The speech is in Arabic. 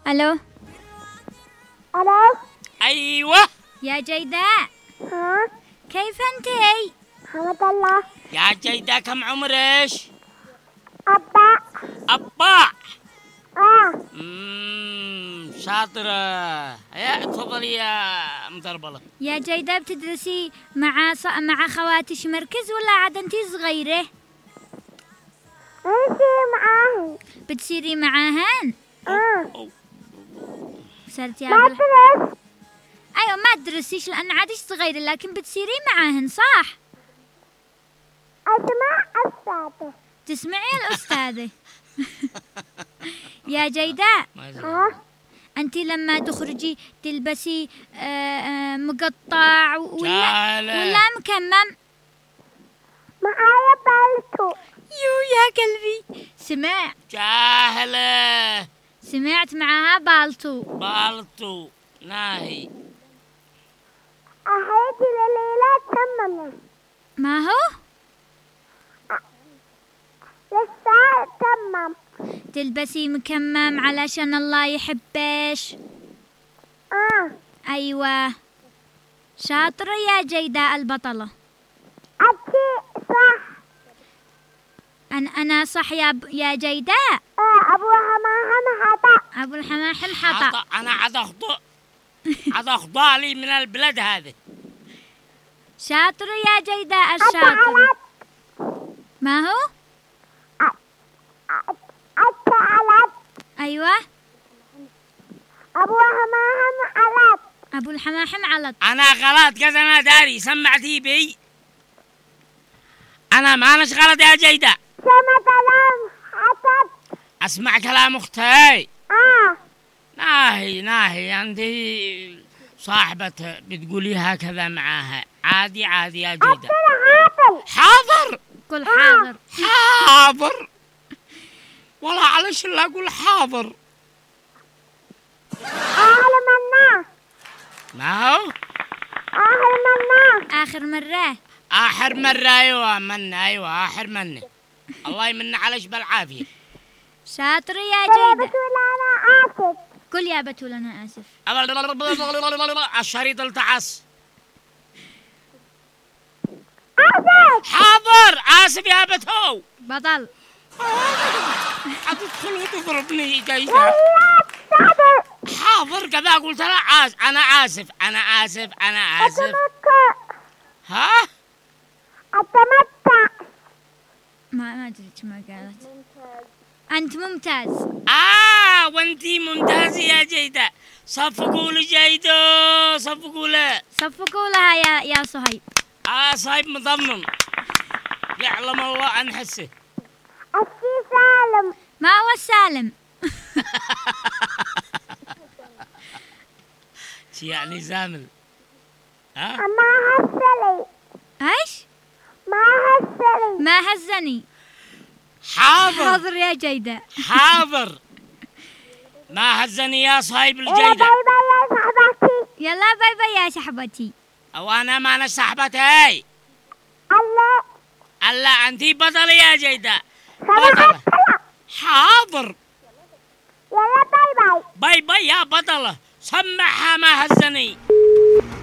الو. الو. ايوه يا جيداء، ها. كيف انتي؟ حمد الله. يا جيدة، كم عمرك؟ أبا. أبا. آه. شاطرة. يا تفضلي يا مدربلة. يا جيداء، بتدرسي مع خواتش مركز ولا عاد انتي صغيرة؟ أمشي معاهن. بتصيري معاهن؟ آه. صرتي ما تدرس. ايوه، ما تدرسيش لان عادش صغيرة، لكن بتصيري معاهن صح؟ أسمع أستاذة. تسمعي الأستاذة. يا جيداء، ها. أنتي لما تخرجي تلبسي مقطع ولا مكمم؟ معايا بالتو. يو يا قلبي، جاهلة. سمعت معاها بالتو. بالطو ناهي. أهيدي لليلة تماما. ما هو؟ لسه تمام. تلبسي مكمم علشان الله يحبش. أيوة، شاطرة يا جيداء البطلة. أنتي صح. أنا صح يا جيداء. أبو حماحم خطأ. أبو الحماحم خطأ. أنا عاد أخضع لي من البلد هذا. شاطرة يا جيداء الشاطرة. ما هو؟ التعلت. أيوة، أبو حماحم علت. أبو الحماحم علط. أنا غلط كذا، أنا داري. سمعتي بي؟ أنا ما نش غلط يا جيدة. سمع كلام حسب. أسمع كلام أختي. آه. ناهي أنتي صاحبة بتقولي هكذا معاها. عادي يا جيدة. حاضر. قل حاضر. حاضر. ولا علش إلا أقول حاضر. آخر مرة. ما هو؟ آخر مرة. آخر مرة. آخر مرة. أيوة آخر منة. الله يمن عليش بالعافية. شاطر يا يا جيدة. بتقول أنا آسف. قل يا بتول أنا آسف. الشريط التعس. آسف. حاضر. آسف يا بتو. بطل. هتدخل وتضربني جيدة. لا صبر. حاضر كذا قلت لا. أنا آسف. أتمتع. ها؟ أتمتع. ما أدري ما قالت. أنت ممتاز. وانتي ممتازة يا جيدة. صفقوا لي جيدة. صفقوا له. صفقوا لها يا صهيب. صايب مضمن. يعلم الله أن حسه. السي سالم. ما هو السالم؟ شي يعني زامل. ما هزلي. إيش؟ ما هزلي. ما هزني. حاضر. حاضر يا جيدة. حاضر. ما هزني يا صايب يلا الجيدة. باي باي يا صاحبتي. يلا باي باي يا صاحبتي. أو أنا ما أنا صاحبتي. ألا أنتي بطلة يا جيدة. بطلة. حاضر. يلا باي باي. باي باي يا بطلة. سمعها ما هزني.